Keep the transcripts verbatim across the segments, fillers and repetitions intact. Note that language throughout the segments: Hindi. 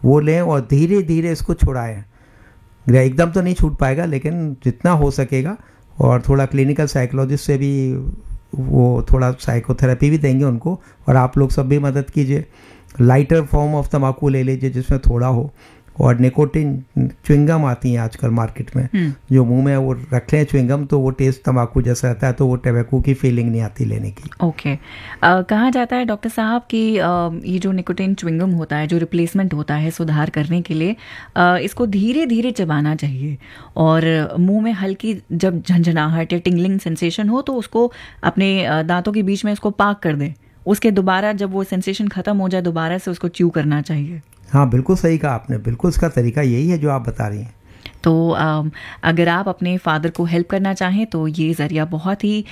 वो लें और धीरे धीरे इसको छुड़ाएं। एकदम तो नहीं छूट पाएगा, लेकिन जितना हो सकेगा, और थोड़ा क्लिनिकल साइकोलॉजिस्ट से भी वो थोड़ा साइकोथेरेपी भी देंगे उनको, और आप लोग सब भी मदद कीजिए। लाइटर फॉर्म ऑफ तम्बाकू ले लीजिए जिसमें थोड़ा हो, और निकोटिन च्युइंगम आती हैं आजकल मार्केट में, जो मुंह में वो रख लें च्युइंगम तो वो टेस्ट तम्बाकू जैसा रहता है, तो वो टैबेको की फीलिंग नहीं आती लेने की। Okay okay. कहा जाता है डॉक्टर साहब कि ये जो निकोटिन च्युइंगम होता है, जो रिप्लेसमेंट होता है सुधार करने के लिए, आ, इसको धीरे धीरे चबाना चाहिए, और मुंह में हल्की जब झंझनाहट या टिंगलिंग सेंसेशन हो तो उसको अपने दांतों के बीच में इसको पाक कर दें, उसके दोबारा जब वो सेंसेशन खत्म हो जाए दोबारा से उसको च्यू करना चाहिए। हाँ बिल्कुल सही कहा आपने, बिल्कुल इसका तरीका यही है जो आप बता रही हैं। तो आ, अगर आप अपने फादर को हेल्प करना चाहें तो ये ज़रिया बहुत ही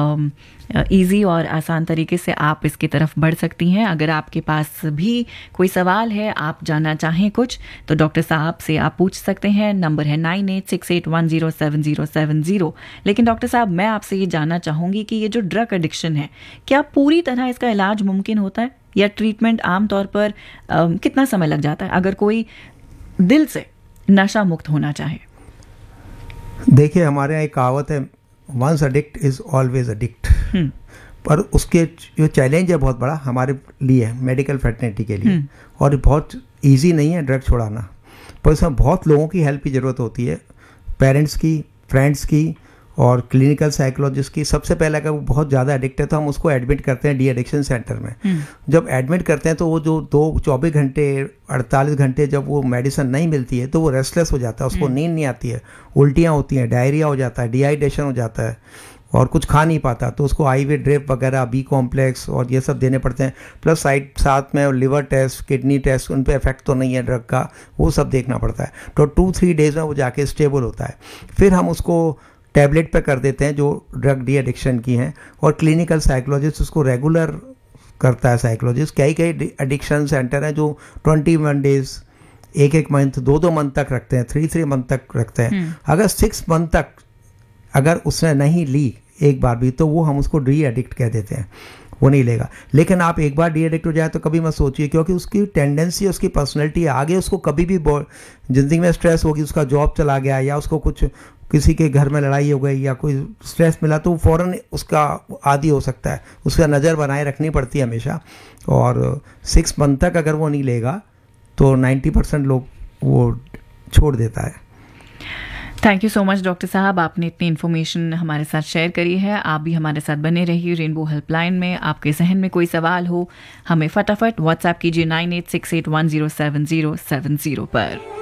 इजी और आसान तरीके से आप इसकी तरफ बढ़ सकती हैं। अगर आपके पास भी कोई सवाल है, आप जानना चाहें कुछ, तो डॉक्टर साहब से आप पूछ सकते हैं। नंबर है nine eight six eight one zero seven zero seven zero. लेकिन डॉक्टर साहब, मैं आपसे ये जानना चाहूँगी कि ये जो ड्रग एडिक्शन है, क्या पूरी तरह इसका इलाज मुमकिन होता है, या ट्रीटमेंट आमतौर पर आ, कितना समय लग जाता है अगर कोई दिल से नशा मुक्त होना चाहे? देखिए, हमारे यहाँ एक कहावत है, once addict is always addict. पर उसके जो चैलेंज है बहुत बड़ा हमारे लिए, मेडिकल फ्रेटर्निटी के लिए, और बहुत इजी नहीं है ड्रग छोड़ाना, पर इसमें बहुत लोगों की हेल्प की ज़रूरत होती है, पेरेंट्स की, फ्रेंड्स की, और क्लिनिकल साइकोलॉजिस्ट की। सबसे पहले अगर वो बहुत ज़्यादा एडिक्ट है तो हम उसको एडमिट करते हैं डी एडिक्शन सेंटर में। जब एडमिट करते हैं तो वो जो दो चौबीस घंटे अड़तालीस घंटे जब वो मेडिसिन नहीं मिलती है तो वो रेस्टलेस हो जाता है, उसको नींद नहीं आती है, उल्टियाँ होती हैं, डायरिया हो जाता है, डिहाइड्रेशन हो जाता है, और कुछ खा नहीं पाता, तो उसको आईवी ड्रिप वगैरह, बी कॉम्प्लेक्स और ये सब देने पड़ते हैं। प्लस साइड साथ में लिवर टेस्ट, किडनी टेस्ट, उन पे इफेक्ट तो नहीं है ड्रग का, वो सब देखना पड़ता है। तो टू थ्री डेज में वो जाके स्टेबल होता है। फिर हम उसको टैबलेट पे कर देते हैं जो ड्रग डी एडिक्शन की हैं, और क्लिनिकल साइकोलॉजिस्ट उसको रेगुलर करता है। साइकोलॉजिस्ट, कई कई एडिक्शन सेंटर हैं जो ट्वेंटी वन डेज, एक एक मंथ, दो दो मंथ तक रखते हैं, थ्री थ्री मंथ तक रखते हैं। अगर सिक्स मंथ तक अगर उसने नहीं ली एक बार भी, तो वो हम उसको डी एडिक्ट कह देते हैं, वो नहीं लेगा। लेकिन आप एक बार डी एडिक्ट हो जाए तो कभी मत सोचिए, क्योंकि उसकी टेंडेंसी, उसकी पर्सनैलिटी आगे, उसको कभी भी ज़िंदगी में स्ट्रेस होगी, उसका जॉब चला गया, या उसको कुछ किसी के घर में लड़ाई हो गई, या कोई स्ट्रेस मिला, तो फ़ौरन उसका आदी हो सकता है। उसका नज़र बनाए रखनी पड़ती है हमेशा, और सिक्स मंथ तक अगर वो नहीं लेगा तो नाइन्टी परसेंट लोग वो छोड़ देता है। Thank you so much doctor साहब, आपने इतनी इन्फॉर्मेशन हमारे साथ शेयर करी है। आप भी हमारे साथ बने रहिए रेनबो हेल्पलाइन में। आपके जहन में कोई सवाल हो, हमें फटाफट व्हाट्सएप कीजिए nine eight six eight one zero seven zero seven zero पर।